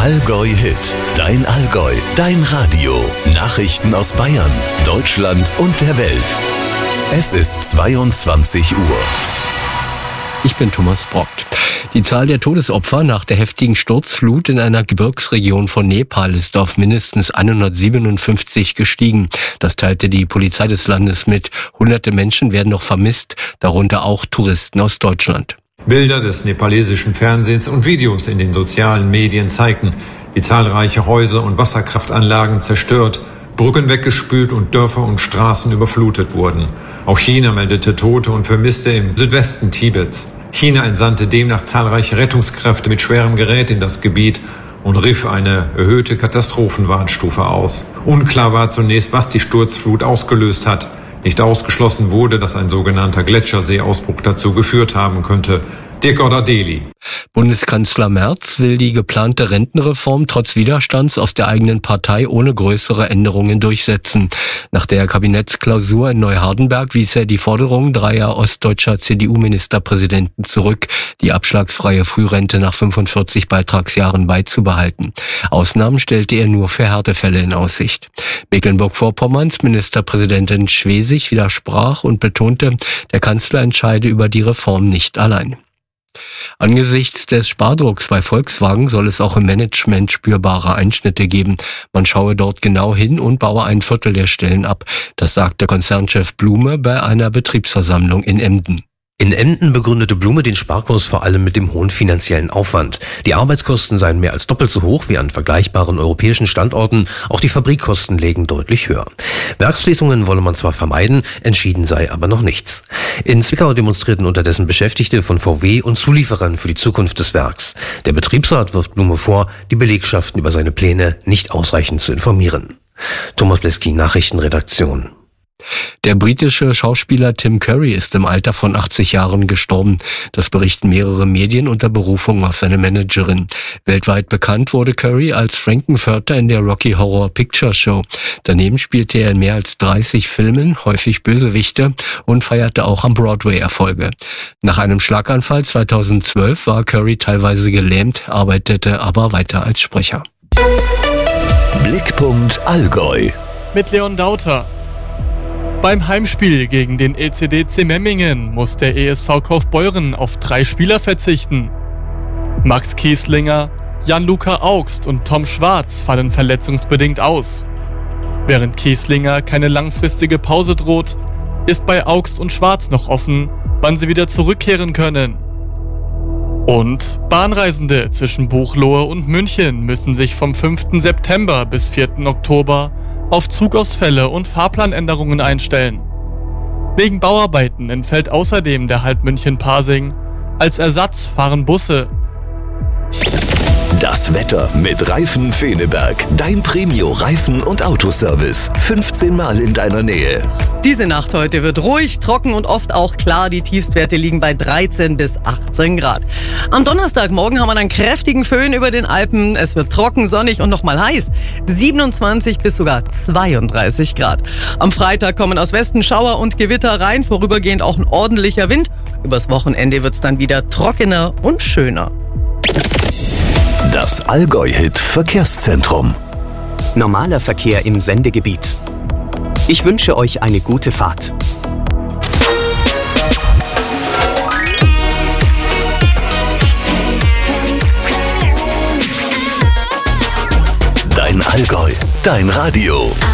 Allgäu-Hit. Dein Allgäu, dein Radio. Nachrichten aus Bayern, Deutschland und der Welt. Es ist 22 Uhr. Ich bin Thomas Brockt. Die Zahl der Todesopfer nach der heftigen Sturzflut in einer Gebirgsregion von Nepal ist auf mindestens 157 gestiegen. Das teilte die Polizei des Landes mit. Hunderte Menschen werden noch vermisst, darunter auch Touristen aus Deutschland. Bilder des nepalesischen Fernsehens und Videos in den sozialen Medien zeigten, wie zahlreiche Häuser und Wasserkraftanlagen zerstört, Brücken weggespült und Dörfer und Straßen überflutet wurden. Auch China meldete Tote und Vermisste im Südwesten Tibets. China entsandte demnach zahlreiche Rettungskräfte mit schwerem Gerät in das Gebiet und rief eine erhöhte Katastrophenwarnstufe aus. Unklar war zunächst, was die Sturzflut ausgelöst hat. Nicht ausgeschlossen wurde, dass ein sogenannter Gletscherseeausbruch dazu geführt haben könnte. Dirk Odadeli. Bundeskanzler Merz will die geplante Rentenreform trotz Widerstands aus der eigenen Partei ohne größere Änderungen durchsetzen. Nach der Kabinettsklausur in Neuhardenberg wies er die Forderung dreier ostdeutscher CDU-Ministerpräsidenten zurück, die abschlagsfreie Frührente nach 45 Beitragsjahren beizubehalten. Ausnahmen stellte er nur für Härtefälle in Aussicht. Mecklenburg-Vorpommerns Ministerpräsidentin Schwesig widersprach und betonte, der Kanzler entscheide über die Reform nicht allein. Angesichts des Spardrucks bei Volkswagen soll es auch im Management spürbare Einschnitte geben. Man schaue dort genau hin und baue 1/4 der Stellen ab. Das sagte Konzernchef Blume bei einer Betriebsversammlung in Emden. In Emden begründete Blume den Sparkurs vor allem mit dem hohen finanziellen Aufwand. Die Arbeitskosten seien mehr als doppelt so hoch wie an vergleichbaren europäischen Standorten. Auch die Fabrikkosten lägen deutlich höher. Werksschließungen wolle man zwar vermeiden, entschieden sei aber noch nichts. In Zwickau demonstrierten unterdessen Beschäftigte von VW und Zulieferern für die Zukunft des Werks. Der Betriebsrat wirft Blume vor, die Belegschaften über seine Pläne nicht ausreichend zu informieren. Thomas Bleski, Nachrichtenredaktion. Der britische Schauspieler Tim Curry ist im Alter von 80 Jahren gestorben. Das berichten mehrere Medien unter Berufung auf seine Managerin. Weltweit bekannt wurde Curry als Frankenfurter in der Rocky Horror Picture Show. Daneben spielte er in mehr als 30 Filmen, häufig Bösewichte, und feierte auch am Broadway Erfolge. Nach einem Schlaganfall 2012 war Curry teilweise gelähmt, arbeitete aber weiter als Sprecher. Blickpunkt Allgäu. Mit Leon Dauter. Beim Heimspiel gegen den ECDC Memmingen muss der ESV Kaufbeuren auf 3 Spieler verzichten. Max Kieslinger, Jan-Luca Augst und Tom Schwarz fallen verletzungsbedingt aus. Während Kieslinger keine langfristige Pause droht, ist bei Augst und Schwarz noch offen, wann sie wieder zurückkehren können. Und Bahnreisende zwischen Buchloe und München müssen sich vom 5. September bis 4. Oktober auf Zugausfälle und Fahrplanänderungen einstellen. Wegen Bauarbeiten entfällt außerdem der Halt München-Pasing. Als Ersatz fahren Busse. Das Wetter mit Reifen Feneberg. Dein Premio-Reifen- und Autoservice. 15 Mal in deiner Nähe. Diese Nacht heute wird ruhig, trocken und oft auch klar. Die Tiefstwerte liegen bei 13 bis 18 Grad. Am Donnerstagmorgen haben wir einen kräftigen Föhn über den Alpen. Es wird trocken, sonnig und nochmal heiß. 27 bis sogar 32 Grad. Am Freitag kommen aus Westen Schauer und Gewitter rein, vorübergehend auch ein ordentlicher Wind. Übers Wochenende wird es dann wieder trockener und schöner. Das Allgäu-Hit Verkehrszentrum. Normaler Verkehr im Sendegebiet. Ich wünsche euch eine gute Fahrt. Dein Allgäu, dein Radio.